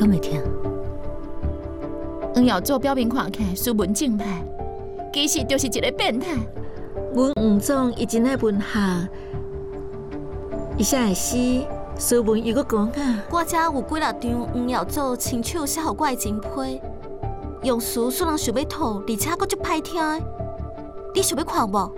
敢会听？ 黄耀祖表面看起来斯文正派，其实就是一个变态。 阮黄总伊真爱文学，伊写的诗，斯文又搁讲啊。 我遮有几六张黄耀祖亲手写互我的真批，用词使人想要吐，而且阁足歹听的。你想要看无？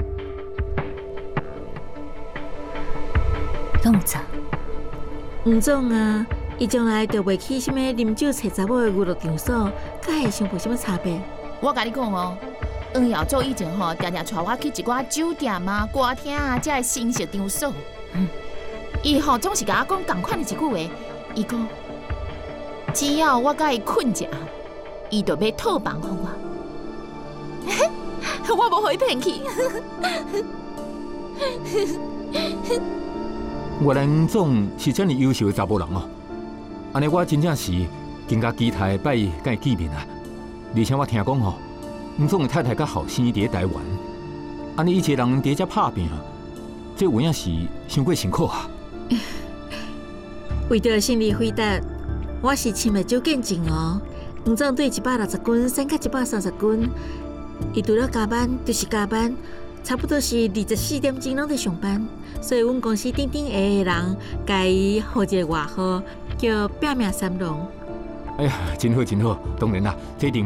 敢有查？ 黄总啊，伊将来就袂去什么啉酒找查某的娱乐场所，甲迄想无什么差别。 我甲你讲哦，黄耀祖以前吼常常带我去一寡酒店啊、歌厅啊，才会新式场所。伊吼总是甲我讲同款的一句话，伊讲只要我甲伊困一下，伊就要套房互我。我无互伊骗去。 原来黄总是这么优秀的查某人哦，安尼我真正是更加期待拜伊甲伊见面啊！而且我听讲吼，黄总的太太甲后生伫台湾，安尼伊一个人伫遮拍拼，这有影是伤过辛苦啊！ 为着胜利回答，我是亲目睭见证哦。黄总对160斤升到130斤，伊除了加班就是加班。差不多是24点钟拢在上班，所以阮公司顶顶下的人，甲伊号一个外号叫拼命三郎。 哎呀，真好真好，当然啦，这一定。